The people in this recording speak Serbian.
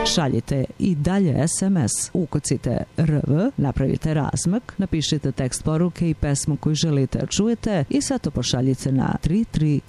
Šaljite i dalje SMS, ukucite RV, napravite razmak, napišite tekst poruke i pesmu koju želite da čujete i sad to pošaljite na 33